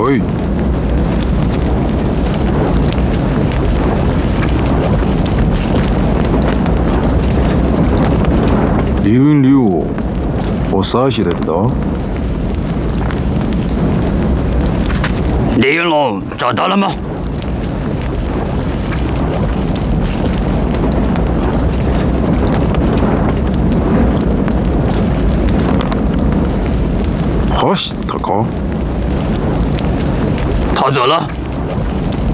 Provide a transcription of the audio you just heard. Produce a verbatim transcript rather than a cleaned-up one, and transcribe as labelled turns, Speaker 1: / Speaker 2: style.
Speaker 1: 喂，李云六，我啥时된다？
Speaker 2: 李云龙找到了吗？
Speaker 1: 好西，大哥，
Speaker 2: 逃走了。